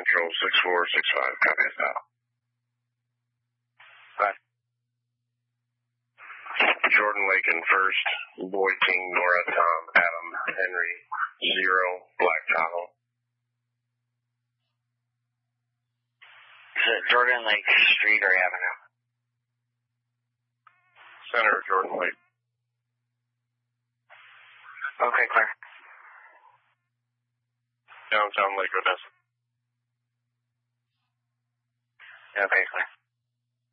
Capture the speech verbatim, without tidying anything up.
Control six four six five, copy us now. Bye. Jordan Lakin first, Boy King, Nora, Tom, Adam, Henry, zero, Black Tahoe. Is it Jordan Lake Street or Avenue? Center of Jordan Lake. Okay, clear. Downtown Lake, Odessa. Okay, clear.